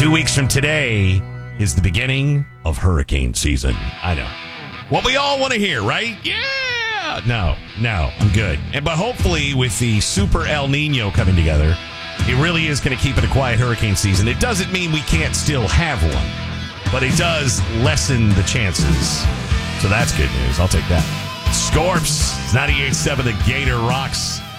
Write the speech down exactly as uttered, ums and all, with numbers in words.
Two weeks from today is the beginning of hurricane season. I know. What we all want to hear, right? Yeah! No, no, I'm good. And But hopefully with the super El Nino coming together, it really is going to keep it a quiet hurricane season. It doesn't mean we can't still have one, but it does lessen the chances. So that's good news. I'll take that. Scorps, ninety-eight point seven, the Gator rocks.